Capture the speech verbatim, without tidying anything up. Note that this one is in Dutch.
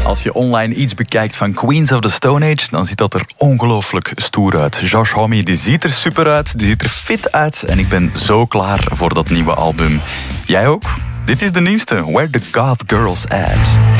Als je online iets bekijkt van Queens of the Stone Age, dan ziet dat er ongelooflijk stoer uit. Josh Homme die ziet er super uit, die ziet er fit uit en ik ben zo klaar voor dat nieuwe album. Jij ook? Dit is de nieuwste, Where the Goth Girls At.